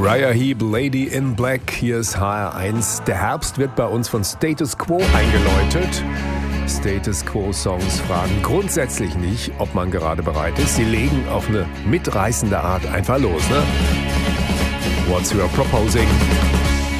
Uriah Heep, Lady in Black, hier ist HR1. Der Herbst wird bei uns von Status Quo eingeläutet. Status Quo-Songs fragen grundsätzlich nicht, ob man gerade bereit ist. Sie legen auf eine mitreißende Art einfach los, ne? What's your proposing?